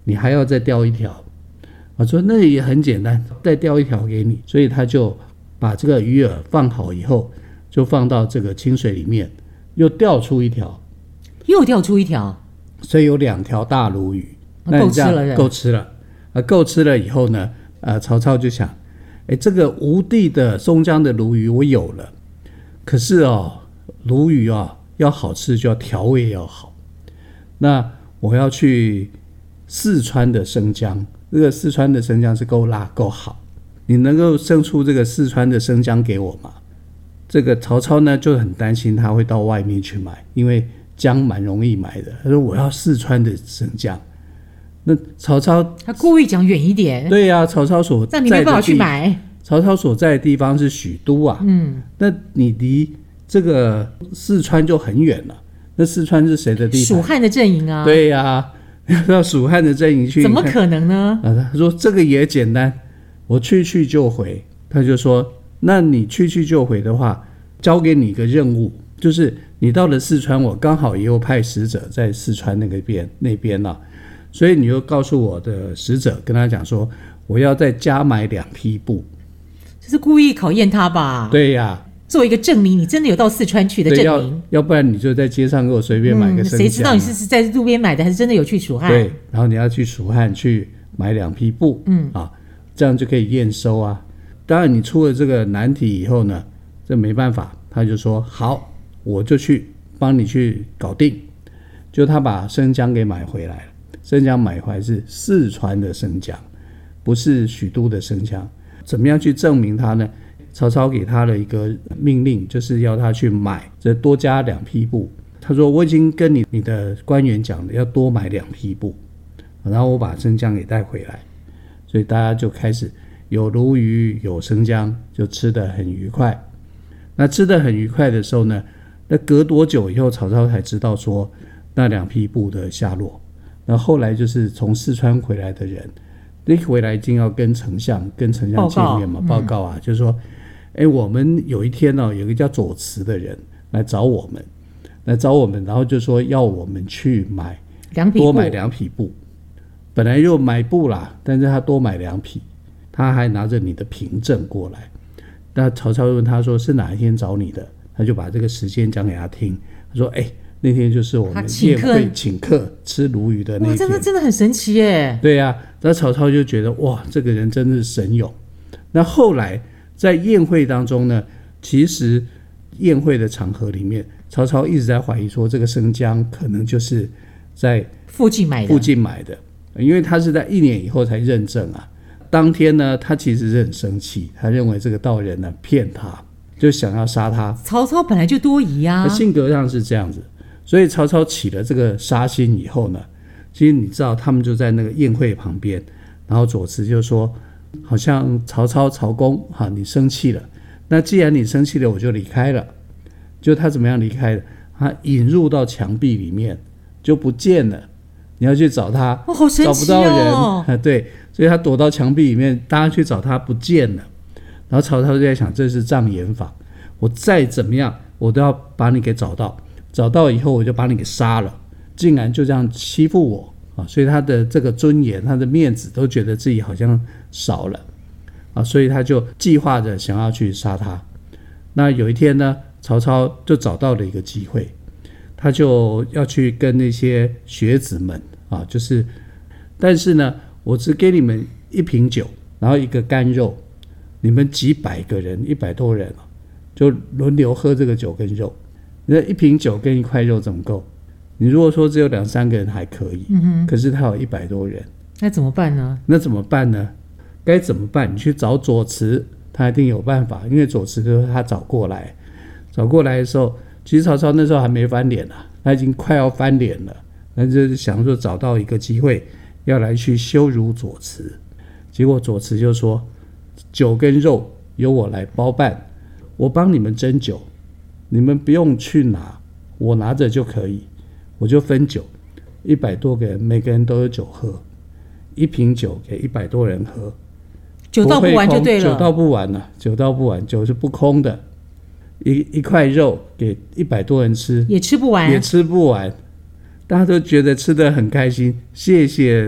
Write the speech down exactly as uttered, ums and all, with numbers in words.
你还要再钓一条。我说那也很简单，再钓一条给你。所以他就把这个鱼饵放好以后，就放到这个清水里面，又钓出一条， 又钓出一条， 所以有两条大鲈鱼， 那够吃了， 够吃了。啊，够吃了以后呢，呃，曹操就想，哎，这个吴地的松江的鲈鱼我有了，可是哦，鲈鱼啊要好吃就要调味要好，那我要去四川的生姜，这个四川的生姜是够辣够好，你能够生出这个四川的生姜给我吗？这个曹操呢就很担心他会到外面去买，因为姜蛮容易买的，他说我要四川的生姜。那曹操他故意讲远一点， 对呀、啊，曹操所在的地， 那你没办法去买。 曹操所在的地方是许都啊，嗯，那你离这个四川就很远了。那四川是谁的地方？ 蜀汉的阵营啊。 对呀、啊，要到蜀汉的阵营去， 怎么可能呢？ 啊、他说这个也简单，我去去就回。他就说，那你去去就回的话，交给你一个任务，就是你到了四川，我刚好也有派使者在四川那个边那边了、啊。所以你就告诉我的使者，跟他讲说，我要再加买两匹布。 这是故意考验他吧？ 对呀、啊， 做一个证明，你真的有到四川去的证明。 要, 要不然你就在街上给我随便买个生姜、啊嗯、 谁知道你是在路边买的，还是真的有去蜀汉？ 对，然后你要去蜀汉去买两匹布，嗯啊，这样就可以验收啊。当然，你出了这个难题以后呢，这没办法，他就说好，我就去帮你去搞定。就他把生姜给买回来了。生姜买回来是四川的生姜，不是许都的生姜。怎么样去证明它呢？曹操给他了一个命令，就是要他去买，这多加两匹布。他说我已经跟你你的官员讲了，要多买两匹布，然后我把生姜给带回来。所以大家就开始有鲈鱼有生姜，就吃得很愉快。那吃得很愉快的时候呢，那隔多久以后曹操才知道说那两匹布的下落。那后来就是从四川回来的人，一回来一定要跟丞相跟丞相见面嘛，报告, 报告啊、嗯、就是说哎，我们有一天呢、哦，有一个叫左慈的人来找我们来找我们，然后就说要我们去买两匹布， 多买两匹布。本来就买布啦，但是他多买两匹，他还拿着你的凭证过来。那曹操问他说是哪一天找你的，他就把这个时间讲给他听。他说哎，那天就是我们宴会请客吃鲈鱼的那天。 哇，真的真的很神奇耶。 对呀、啊，那曹操就觉得哇，这个人真的是神勇。那后来在宴会当中呢，其实宴会的场合里面，曹操一直在怀疑说这个生姜可能就是在附近买的， 附近买的，因为他是在一年以后才认证啊。当天呢，他其实是很生气，他认为这个道人呢骗他，就想要杀他。 曹操本来就多疑啊， 性格上是这样子。所以曹操起了这个杀心以后呢，其实你知道他们就在那个宴会旁边，然后左慈就说好像曹操曹公哈，你生气了，那既然你生气了，我就离开了。就他怎么样离开的？他引入到墙壁里面就不见了，你要去找他、 哦、好神奇哦， 找不到人，对，所以他躲到墙壁里面，大家去找他不见了。然后曹操就在想，这是障眼法，我再怎么样我都要把你给找到，找到以后我就把你给杀了，竟然就这样欺负我啊！所以他的这个尊严他的面子都觉得自己好像少了啊，所以他就计划着想要去杀他。那有一天呢，曹操就找到了一个机会，他就要去跟那些学子们啊，就是但是呢我只给你们一瓶酒，然后一个干肉，你们几百个人一百多人就轮流喝这个酒跟肉。那一瓶酒跟一块肉怎么够？你如果说只有两三个人还可以、嗯、可是他有一百多人， 那怎么办呢？ 那怎么办呢？该怎么办？你去找左慈，他一定有办法，因为左慈就是他找过来找过来的时候，其实曹操那时候还没翻脸啊，他已经快要翻脸了，那就是想说找到一个机会要来去羞辱左慈。结果左慈就说酒跟肉由我来包办，我帮你们斟酒，你们不用去拿，我拿着就可以，我就分酒，一百多个人，每个人都有酒喝，一瓶酒给一百多人喝， 酒倒不完就对了， 酒倒不完了，酒倒不完，酒是不空的，一一块肉给一百多人吃， 也吃不完， 也吃不完，大家都觉得吃得很开心，谢谢